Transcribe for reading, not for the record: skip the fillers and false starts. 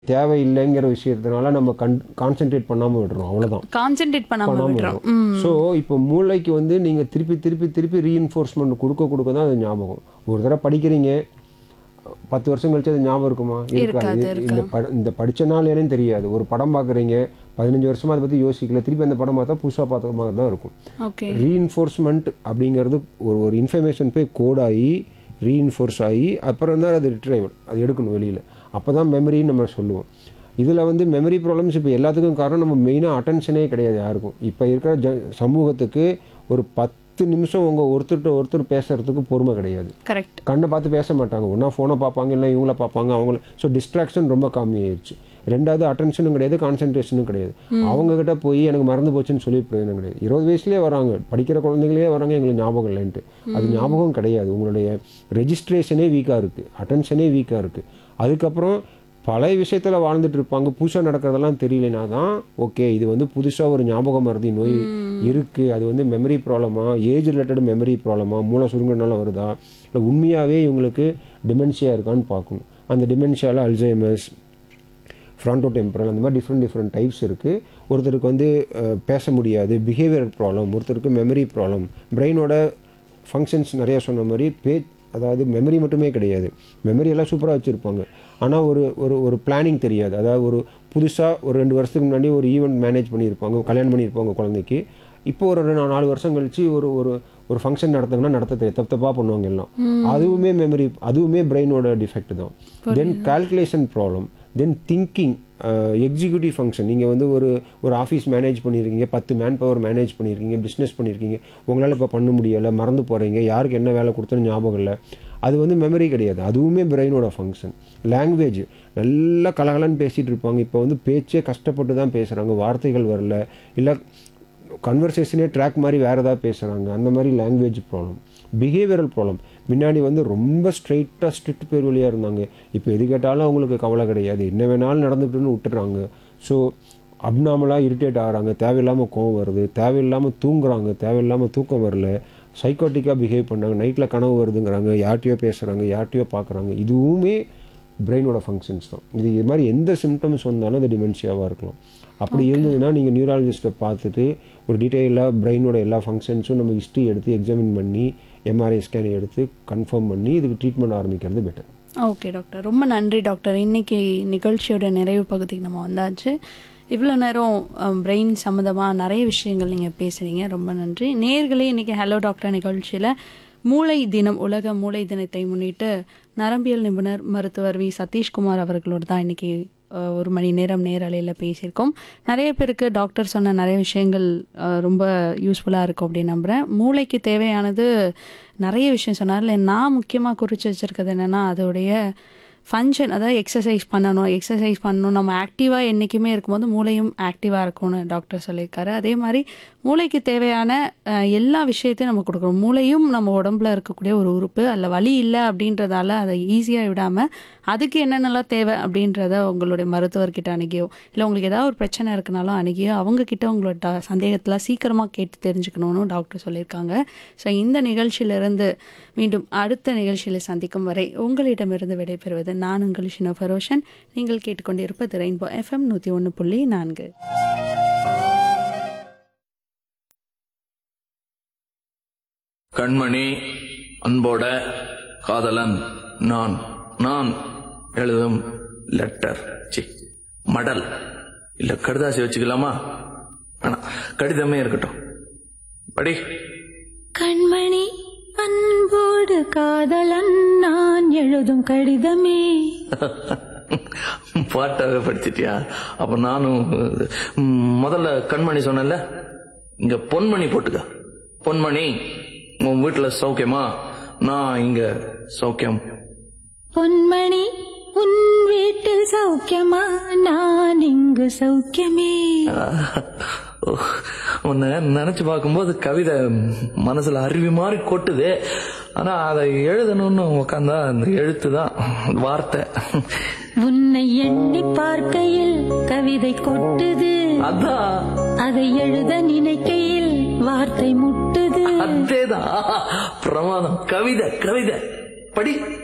தேவையில்லைங்கிற விஷயத்தினால நம்ம கான்சென்ட்ரேட் பண்ணாமல் விடுறோம், அவ்வளோதான். கான்சென்ட்ரேட் பண்ணாமல் விடுறோம். ஸோ இப்போ மூளைக்கு வந்து நீங்கள் திருப்பி திருப்பி திருப்பி ரீஇன்ஃபோர்ஸ்மெண்ட் கொடுக்க தான் அது ஞாபகம். ஒரு தடவை படிக்கிறீங்க, 10 வருஷம் கழிச்சு அது ஞாபகம் இருக்குமா? இருக்காது. இந்த படித்த நாள் என்னன்னு தெரியாது. ஒரு படம் பார்க்குறீங்க, 15 வருஷமாக அதை பற்றி யோசிக்கல, திருப்பி அந்த படம் பார்த்தா புதுசாக பார்த்த மாதிரி தான் இருக்கும். ரீஇன்ஃபோர்ஸ்மெண்ட் அப்படிங்கிறது ஒரு இன்ஃபர்மேஷன் போய் கோடாகி ரீஇன்ஃபோர்ஸ் ஆகி அப்புறம் தான் அது ரிட்ரைவல், அது எடுக்கணும் வெளியில். அப்போ தான் மெமரின்னு நம்ம சொல்லுவோம். இதில் வந்து மெமரி ப்ராப்ளம்ஸ் இப்போ எல்லாத்துக்கும் காரணம் நம்ம மெயினாக அட்டென்ஷனே கிடையாது யாருக்கும். இப்போ இருக்கிற சமூகத்துக்கு ஒரு 10 நிமிஷம் ஒருத்தர் பேசுகிறதுக்கு பொறுமை கிடையாது. கரெக்ட். கண்ணை பார்த்து பேச மாட்டாங்க, ஒன்றா ஃபோனை பார்ப்பாங்க, இல்லை இவங்கள பார்ப்பாங்க, அவங்கள. ஸோ டிஸ்ட்ராக்ஷன் ரொம்ப கம்மியாயிருச்சு. ரெண்டாவது அட்டென்ஷனும் கிடையாது, கான்சன்ட்ரேஷனும் கிடையாது. அவங்கக்கிட்ட போய் எனக்கு மறந்து போச்சுன்னு சொல்லி பிரயோஜனம் கிடையாது. 20 வயசுலேயே வராங்க, படிக்கிற குழந்தைங்களே வராங்க, எங்களுக்கு ஞாபகம் இல்லைன்ட்டு. அது ஞாபகம் கிடையாது, உங்களுடைய ரெஜிஸ்ட்ரேஷனே வீக்காக இருக்குது, அட்டென்ஷனே வீக்காக இருக்குது. அதுக்கப்புறம் பழைய விஷயத்தில் வாழ்ந்துட்டு இருப்பாங்க, புதுசாக நடக்கிறதெல்லாம் தெரியலனா தான் ஓகே இது வந்து புதுசாக ஒரு ஞாபகம் மறதி நோய் இருக்குது, அது வந்து மெமரி ப்ராப்ளமா, ஏஜ் ரிலேட்டட் மெமரி ப்ராப்ளமா, மூளை சுருங்கனால வருதா, இல்லை உண்மையாகவே இவங்களுக்கு டிமென்ஷியா இருக்கான்னு பார்க்கணும். அந்த டிமென்ஷியாவில் அல்சைமர்ஸ், ஃப்ரான்டோடெம்பரல், அந்த மாதிரி டிஃப்ரெண்ட் டைப்ஸ் இருக்குது. ஒருத்தருக்கு வந்து பேச முடியாது, பிஹேவியர் ப்ராப்ளம், ஒருத்தருக்கு மெமரி ப்ராப்ளம், பிரெயினோட ஃபங்க்ஷன்ஸ் நிறையா சொன்ன மாதிரி அதாவது மெமரி மட்டுமே கிடையாது, மெமரியெல்லாம் சூப்பராக வச்சுருப்பாங்க, ஆனால் ஒரு பிளானிங் தெரியாது. அதாவது ஒரு புதுசாக ஒரு 2 வருஷத்துக்கு முன்னாடி ஒரு ஈவெண்ட் மேனேஜ் பண்ணியிருப்பாங்க, கல்யாணம் பண்ணியிருப்பாங்க குழந்தைக்கு. இப்போ ஒரு 4 வருஷம் கழித்து ஒரு ஃபங்க்ஷன் நடத்துங்கன்னா நடத்த தப்பாக பண்ணுவாங்க எல்லாம். அதுவுமே மெமரி, அதுவுமே பிரெயினோட டிஃபெக்ட் தான். தென் கால்குலேஷன் ப்ராப்ளம், தென் திங்கிங், எக்ஸிக்யூட்டிவ் ஃபங்க்ஷன். நீங்கள் வந்து ஒரு ஆஃபீஸ் மேனேஜ் பண்ணியிருக்கீங்க, 10 மேன் பவர் மேனேஜ் பண்ணியிருக்கீங்க, பிஸ்னஸ் பண்ணியிருக்கீங்க, உங்களால் இப்போ பண்ண முடியலை, மறந்து போகிறீங்க, யாருக்கு என்ன வேலை கொடுத்தோன்னு ஞாபகம் இல்லை, அது வந்து மெமரி கிடையாது, அதுவுமே பிரெயினோட ஃபங்க்ஷன். லாங்குவேஜ், நல்லா கலகலன்னு பேசிகிட்டு இருப்பாங்க, இப்போ வந்து பேச்சே கஷ்டப்பட்டு தான் பேசுகிறாங்க, வார்த்தைகள் வரல, இல்லை கன்வர்சேஷனே ட்ராக் மாதிரி வேறு ஏதாவது பேசுகிறாங்க, அந்த மாதிரி லாங்குவேஜ் ப்ராப்ளம். பிஹேவியரல் ப்ராப்ளம், முன்னாடி வந்து ரொம்ப ஸ்ட்ரிக்ட் பேர் வழியாக இருந்தாங்க, இப்போ எது கேட்டாலும் அவங்களுக்கு கவலை கிடையாது, என்ன வேணாலும் நடந்துட்டுன்னு விட்டுறாங்க. ஸோ அப்நார்மலாக இரிட்டேட் ஆகிறாங்க, தேவையில்லாமல் கோவம் வருது, தேவையில்லாமல் தூங்குறாங்க, தேவையில்லாமல் தூக்கம் வரல, சைக்காட்டிக்காக பிஹேவ் பண்ணாங்க, நைட்டில் கனவு வருதுங்கிறாங்க, யார்ட்டையோ பேசுகிறாங்க, யார்ட்டையோ பார்க்குறாங்க, இதுவுமே பிரெயினோட ஃபங்க்ஷன்ஸ் தான். இது மாதிரி எந்த சிம்டம்ஸ் வந்தாலும் அது டிமென்ஷியாவாக இருக்கலாம். அப்படி இருந்ததுன்னா நீங்கள் நியூராலஜிஸ்ட்டை பார்த்துட்டு ஒரு டீட்டெயிலாக பிரெயினோட எல்லா ஃபங்க்ஷன்ஸும் நம்ம ஹிஸ்ட்ரி எடுத்து எக்ஸாமின் பண்ணி எம்ஆர்ஐ ஸ்கேன் எடுத்து கன்ஃபார்ம் பண்ணி இதுக்கு ட்ரீட்மெண்ட் ஆரம்பிக்கிறது பெட்டர். ஓகே டாக்டர், ரொம்ப நன்றி டாக்டர். இன்றைக்கி நிகழ்ச்சியோட நிறைவு பகுதிக்கு நம்ம வந்தாச்சு. இவ்வளோ நேரம் பிரெயின் சம்மந்தமாக நிறைய விஷயங்கள் நீங்கள் பேசுகிறீங்க, ரொம்ப நன்றி. நேயர்களே, இன்றைக்கி ஹலோ டாக்டர் நிகழ்ச்சியில் மூளை தினம், உலக மூளை தினத்தை முன்னிட்டு நரம்பியல் நிபுணர் மருத்துவர் வி சதீஷ்குமார் அவர்களோடு தான் இன்றைக்கி 1 மணி நேரம் நேரலையில் பேசியிருக்கோம். நிறைய பேருக்கு டாக்டர் சொன்ன நிறைய விஷயங்கள் ரொம்ப யூஸ்ஃபுல்லாக இருக்கும் அப்படின்னு நம்புகிறேன். மூளைக்கு தேவையானது நிறைய விஷயம் சொன்னார். இல்லை, நான் முக்கியமாக குறித்து வச்சுருக்கிறது என்னென்னா அதோடைய ஃபங்க்ஷன், அதாவது எக்ஸசைஸ் பண்ணணும், நம்ம ஆக்டிவாக என்றைக்குமே இருக்கும்போது மூளையும் ஆக்டிவாக இருக்கும்னு டாக்டர் சொல்லியிருக்காரு. அதே மாதிரி மூளைக்கு தேவையான எல்லா விஷயத்தையும் நம்ம கொடுக்கணும். மூளையும் நம்ம உடம்புல இருக்கக்கூடிய ஒரு உறுப்பு, அதில் வலி இல்லை அப்படின்றதால அதை ஈஸியாக விடாமல் அதுக்கு என்னென்னலாம் தேவை அப்படின்றத உங்களுடைய மருத்துவர்கிட்ட அணுகியோ, இல்லை உங்களுக்கு ஏதாவது ஒரு பிரச்சனை இருக்குனாலும் அணுகியோ அவங்கக்கிட்ட உங்களோட சந்தேகத்தில் சீக்கிரமாக கேட்டு தெரிஞ்சுக்கணும்னு டாக்டர் சொல்லியிருக்காங்க. ஸோ இந்த நிகழ்ச்சியிலிருந்து மீண்டும் அடுத்த நிகழ்ச்சியில் சந்திக்கும் வரை உங்களிடமிருந்து விடைபெறுவது நான் உங்கள் ஷினோ ஃபரோஷன். நீங்கள் கேட்டுக்கொண்டிருப்பது ரெயின்போ FM 101.4. கண்மணி, அன்போட காதலன் நான் எழுதும் லெட்டர், மடல் இல்ல கடிதாசி வச்சுக்கலாமா? கடிதமே இருக்கட்டும், படி. கண்மணி, அன்போடு காதலன் நான் எழுதும் கடிதமே. பாட்டாவே படிச்சிட்டியா? அப்ப நானும் முதல்ல கண்மணி சொன்னல, இங்க பொன்மணி போட்டுக்க. பொன்மணி, உன் வீட்டுல சௌக்கியமா? நான் இங்க சௌக்கியம். பொன்மணி, உன் வீட்டில் சௌக்கியமா? நான் இங்கு சௌக்கியமே. உன்னை நினைச்சு பார்க்கும்போது கவிதை மனசுல அருவி மாதிரி கொட்டுது. ஆனா அதை எழுதணும்னு உட்காந்தா அந்த எழுத்துதான் வார்த்தை. உன்னை எண்ணி பார்க்கையில் கவிதை கொட்டுது, அதான் அதை எழுத நினைக்கையில் வார்த்தை முட்டுது. அதேதான் பிரமாதம். கவிதை படி.